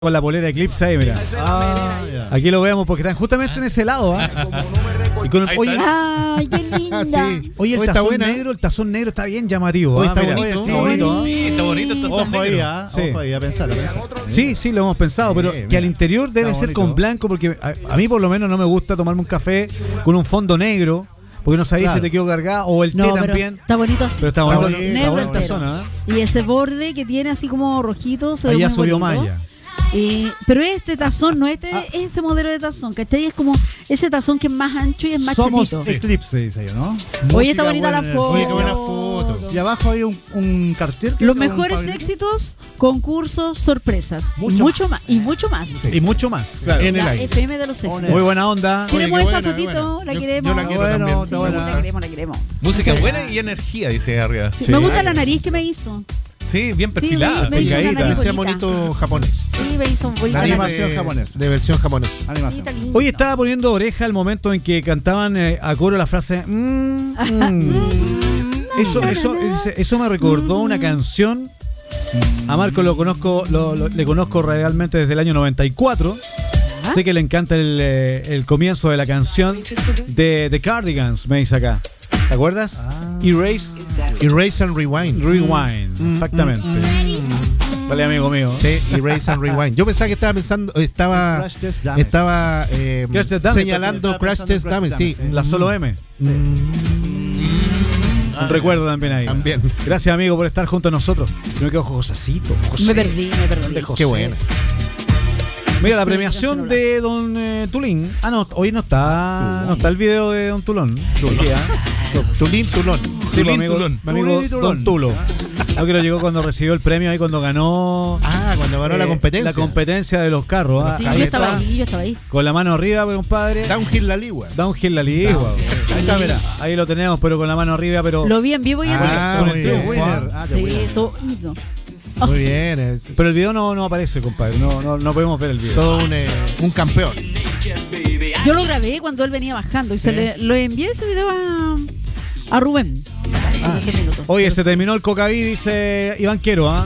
Con la polera Eclipse ahí, mira. Ya. Aquí lo vemos porque están justamente en ese lado, ¿ah? Y con el, oye, ¡Ay, qué linda! Sí. oye, el Hoy está tazón buena. negro, el tazón negro está bien llamativo. Hoy ¿ah? está Mira, bonito. está bonito, ¿ah? Sí, está bonito el tazón Ojo ahí, negro. Sí. ojo ahí, a pensar. Sí, sí, lo hemos pensado, pero Sí, que al mira, interior debe está ser con bonito. blanco, porque a mí por lo menos no me gusta tomarme un café con un fondo negro, porque no sabía Claro. si te quedó cargado, o el té No, pero también. está bonito así. Pero está Está bonito, bonito, está negro bueno el entero. tazón, ¿ah? Y ese borde que tiene así como rojito se ve Ahí ya muy subió bonito. Maya. Pero este tazón, no ese modelo de tazón, ¿cachai? Es como ese tazón que es más ancho y es más Somos chatito. Eclipse, dice yo, ¿no? Oye, está Música bonita la buena. foto. Oye, qué buena foto. Y abajo hay un cartel. Los con un mejores pabellón. éxitos, concursos, sorpresas. Mucho Y mucho más. Y mucho más, claro. En el La aire. FM de los éxitos. Muy buena onda. Oye, Queremos qué esa buena, qué fotito, buena. la Yo queremos. la quiero Bueno, también. está Sí, buena. la queremos. Música buena y energía, dice arriba. Sí, Sí. me gusta la nariz que me hizo. Sí, bien perfilada. me hizo una picadita. nariz Ese bonita. monito japonés. Sí, me hizo bonita La la animación nariz. japonesa. De versión japonesa. Bonita, linda. Oye, estaba poniendo oreja al momento en que cantaban a coro la frase Eso me recordó una canción. A Marco lo conozco, le conozco realmente desde el año 94. Sé que le encanta el comienzo de la canción de The Cardigans, me dice acá. ¿Te acuerdas? Erase and Rewind. Rewind, exactamente. Vale, amigo mío. Sí, Erase and Rewind. Yo pensaba que estaba Crash Test Dummy. señalando Crash Test Dummy, sí. La solo M. Un recuerdo también ahí. También. Gracias, amigo, por estar junto a nosotros. Yo me quedo Josecito. José. Me perdí. De José. Qué buena. Mira, la Sí, premiación canción de Don Tulín. Ah, no, hoy no está el video de Don Tulón. Tulín, Tulón. Sí, Tulín, mi amigo, Tulón. mi amigo Tulín y Tulón. Don Tulo. No, que lo llegó cuando recibió el premio ahí, cuando ganó Cuando ganó la competencia. la competencia de los carros. Sí, Ahí yo estaba está, ahí. con la mano arriba, compadre. Downhill la ligua. Downhill la ligua. Ahí está, verá. Ahí lo tenemos, pero con la mano arriba, pero Lo vi en vivo y en Ah, directo. muy bien. Winner. Sí, todo bonito. Muy bien. pero el video no aparece, compadre. No podemos ver el video. Todo un campeón. Yo lo grabé cuando él venía bajando y lo envié ese video a Rubén. Hace 10 minutos. Oye, se terminó el cocaví, dice Iván Quero, ¿ah?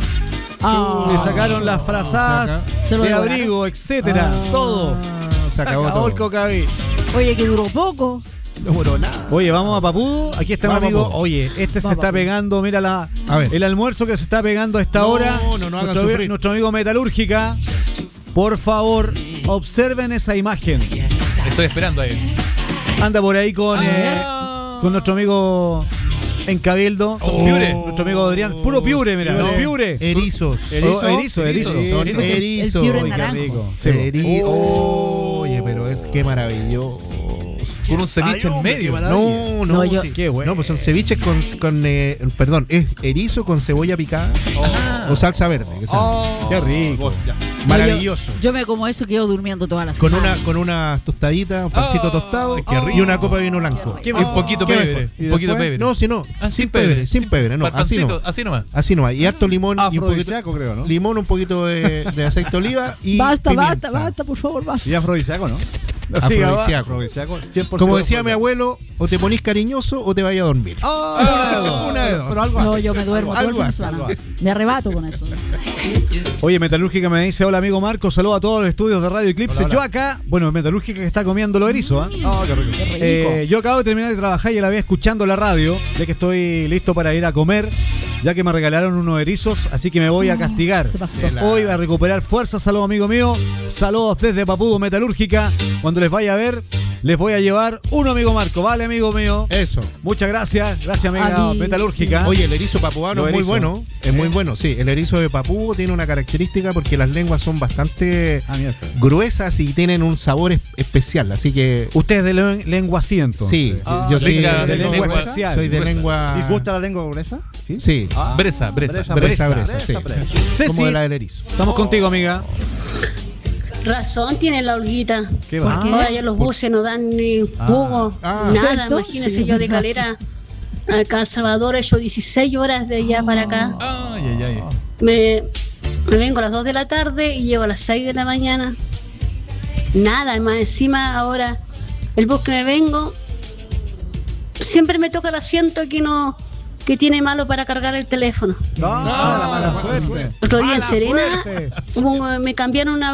Le sacaron las frazadas Se lo de devoraron. abrigo, etcétera, todo. Se acabó todo. el cocaví. Oye, que duró poco. No duró nada. Oye, vamos a Papudo. Aquí está un Vamos, amigo. Papudo. Oye, se Vamos, está Papudo. pegando. Mira A ver. el almuerzo que se está pegando a esta No, hora. no hagan nuestro, sufrir. nuestro amigo Metalúrgica. Por favor, observen esa imagen. Estoy esperando ahí. Anda por ahí con nuestro amigo en Cabildo. Piure. Nuestro amigo Adrián. Puro piure, mira. Sí, no, vale. piure. Erizos. Erizo. Sí, son El erizos. piure Oye, qué naranjo. rico. Sí, po. Oye, pero es que maravilloso. Con un ceviche en medio. No, yo- sí. Qué bueno. No, pues son ceviches perdón, es erizo con cebolla picada o salsa verde. Que sea. Qué rico. Maravilloso. Yo me como eso y quedo durmiendo toda la Con semana. una tostadita, un pancito tostado qué rico. y una copa de vino blanco. Qué Y un poquito ¿Qué pebre. mejor? ¿Y Un poquito después? pebre. No, si no, Ah, sin pebre, sin pebre, no, así no. Así nomás. Así no, y harto limón y un poquito, Afrodisíaco, creo, ¿no? limón, un poquito de aceite de oliva y Basta, pimienta. por favor, basta. Y afrodisíaco, ¿no? Así va. Afrodisíaco. Afrodisíaco, 100%. Como decía mi abuelo, o te ponís cariñoso o te vayas a dormir. Una de dos. Pero algo No, así. yo me duermo todo el algo fin de así, semana. algo así. Me arrebato con eso. Oye, Metalúrgica me dice: hola amigo Marco, saludo a todos los estudios de Radio Eclipse. Hola, hola. Yo acá, bueno, Metalúrgica que está comiendo los erizos, ¿ah? Oh, qué rico. Yo acabo de terminar de trabajar y a la vez escuchando la radio, ya que estoy listo para ir a comer, ya que me regalaron unos erizos, así que me voy a castigar. Se pasó. Hoy a recuperar fuerza. Saludos, amigo mío. Saludos desde Papudo Metalúrgica. Cuando les vaya a ver, les voy a llevar uno, amigo Marco. Vale, amigo mío. Eso. Muchas gracias. Gracias, amiga Ali, Metalúrgica. Oye, el erizo papuano Los es muy erizos. bueno. Es muy bueno, sí. El erizo de papúo tiene una característica porque las lenguas son bastante Ah, mira. gruesas y tienen un sabor especial. Así que. Usted es de lengua así, entonces. Sí, Ah, yo soy rica de lengua lengua. especial. soy de gruesa. lengua. ¿Y gusta la lengua gruesa? Sí. Bresa. Bresa, sí. Ceci, Como de la del erizo. estamos contigo, amiga. Razón tiene la Olguita. ¿Qué ¿Por va? qué? Ahora ya los buses no dan ni jugo, nada. ¿Cierto? Imagínese Sí. yo de Calera acá a El Salvador he hecho 16 horas de allá para acá. Ay. Me vengo a las 2 de la tarde y llego a las 6 de la mañana. Nada, más encima ahora el bus que me vengo siempre me toca el asiento que no ¿Qué tiene malo para cargar el teléfono? No, la mala suerte. Otro día en Mala Serena suerte. me cambiaron una